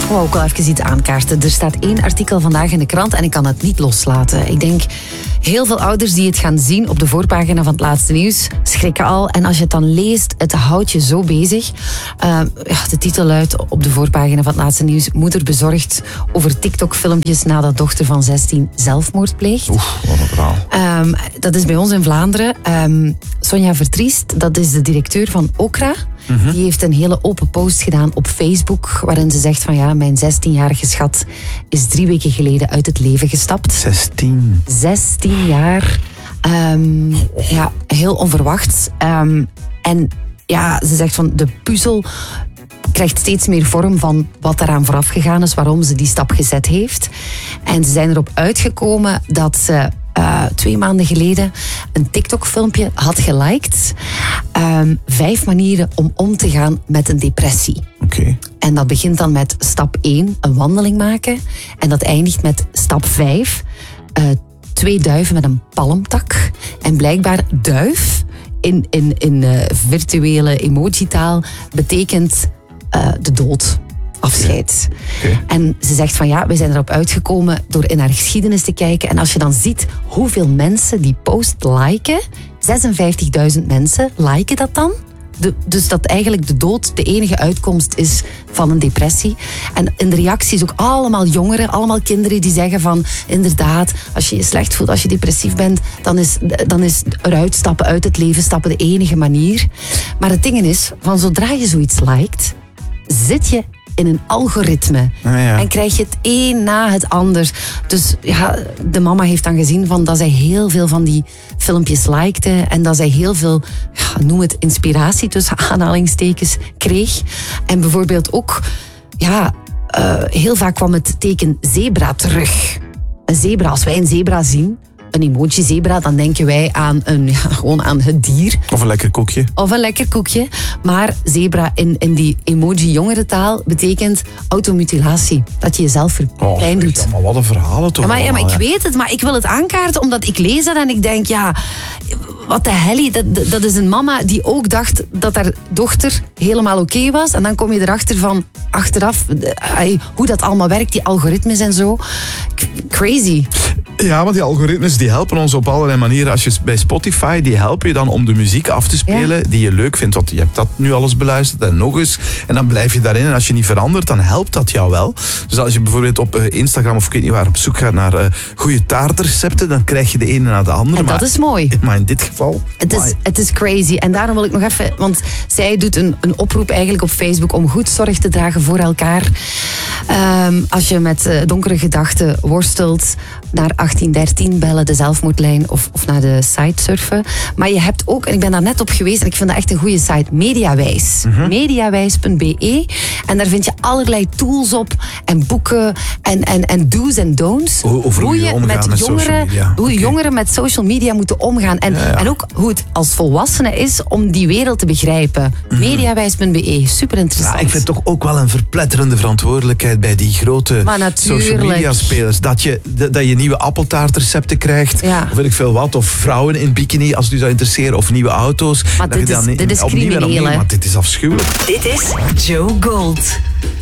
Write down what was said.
wou ook wel even iets aankaarten. Er staat 1 artikel vandaag in de krant en ik kan het niet loslaten. Ik denk, heel veel ouders die het gaan zien op de voorpagina van het laatste nieuws schrikken al. En als je het dan leest, het houdt je zo bezig. De titel luidt op de voorpagina van het laatste nieuws: moeder bezorgd over TikTok-filmpjes nadat dochter van 16 zelfmoord pleegt. Oef, wat een verhaal. Dat is bij ons in Vlaanderen. Sonja Vertriest, dat is de directeur van Okra. Die heeft een hele open post gedaan op Facebook, waarin ze zegt van ja, mijn 16-jarige schat is 3 weken geleden uit het leven gestapt. 16 jaar. Heel onverwacht. En ja, ze zegt van de puzzel krijgt steeds meer vorm van wat daaraan vooraf gegaan is, waarom ze die stap gezet heeft. En ze zijn erop uitgekomen dat ze 2 maanden geleden een TikTok-filmpje had geliked. 5 manieren om te gaan met een depressie. Okay. En dat begint dan met stap 1, een wandeling maken. En dat eindigt met stap 5, 2 duiven met een palmtak. En blijkbaar duif in virtuele emojitaal betekent de dood. Afscheid. Okay. En ze zegt van ja, we zijn erop uitgekomen door in haar geschiedenis te kijken. En als je dan ziet hoeveel mensen die post liken, 56.000 mensen liken dat dan. Dus dat eigenlijk de dood de enige uitkomst is van een depressie. En in de reacties ook allemaal jongeren, allemaal kinderen die zeggen van inderdaad, als je je slecht voelt, als je depressief bent, dan is eruit stappen, uit het leven stappen de enige manier. Maar het ding is, van zodra je zoiets liked, zit je in een algoritme. En krijg je het een na het ander. Dus ja, de mama heeft dan gezien van dat zij heel veel van die filmpjes likte en dat zij heel veel, noem het inspiratie tussen aanhalingstekens, kreeg. En bijvoorbeeld ook, heel vaak kwam het teken zebra terug. Een zebra, als wij een zebra zien, een emoji-zebra, dan denken wij aan gewoon aan het dier. Of een lekker koekje. Maar zebra in die emoji-jongerentaal betekent automutilatie. Dat je jezelf pijn doet. Ja, maar wat een verhalen toch. Maar ik weet het, maar ik wil het aankaarten omdat ik lees dat en ik denk, wat de hel, dat is een mama die ook dacht dat haar dochter helemaal oké was. En dan kom je erachter van, achteraf, hoe dat allemaal werkt, die algoritmes en zo. Crazy. Ja, want die algoritmes die helpen ons op allerlei manieren. Als je bij Spotify, die helpen je dan om de muziek af te spelen die je leuk vindt. Want je hebt dat nu alles beluisterd en nog eens. En dan blijf je daarin. En als je niet verandert, dan helpt dat jou wel. Dus als je bijvoorbeeld op Instagram of ik weet niet waar op zoek gaat naar goede taartrecepten, dan krijg je de ene na de andere. En dat is mooi. Maar in dit geval... Het is crazy. En daarom wil ik nog even... Want zij doet een oproep eigenlijk op Facebook om goed zorg te dragen voor elkaar. Als je met donkere gedachten worstelt, naar 1813 bellen, de zelfmoordlijn, of naar de site surfen. Maar je hebt ook, en ik ben daar net op geweest en ik vind dat echt een goede site, Mediawijs. Mediawijs.be. En daar vind je allerlei tools op en boeken en do's en don'ts. Hoe je met jongeren, jongeren met social media moeten omgaan. En ook hoe het als volwassene is om die wereld te begrijpen. Mediawijs.be. Super interessant. Ja, ik vind toch ook wel een verpletterende verantwoordelijkheid bij die grote social media spelers. Dat je nieuwe appeltaartrecepten krijgt. Ja. Of weet ik veel wat. Of vrouwen in bikini, als het u zou interesseren. Of nieuwe auto's. Maar dit is crimineel, hè? Maar dit is afschuwelijk. Dit is Joe Gold.